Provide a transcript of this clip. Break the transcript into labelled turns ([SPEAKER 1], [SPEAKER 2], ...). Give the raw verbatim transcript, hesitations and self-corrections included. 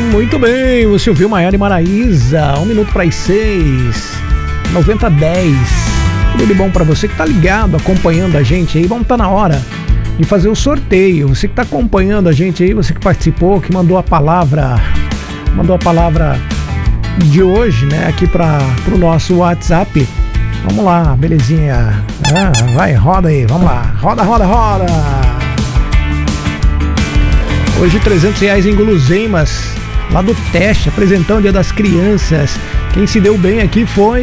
[SPEAKER 1] Muito bem, você ouviu Maiara e Maraísa, um minuto para as seis, noventa dez. Tudo de bom para você que tá ligado, acompanhando a gente aí. Vamos estar tá na hora de fazer o sorteio. Você que tá acompanhando a gente aí, você que participou, que mandou a palavra, mandou a palavra de hoje, né, aqui para pro nosso WhatsApp. Vamos lá, belezinha. Ah, vai, roda aí, vamos lá. Roda, roda, roda. Hoje trezentos reais em guloseimas lá do Teste, apresentando o Dia das Crianças. Quem se deu bem aqui foi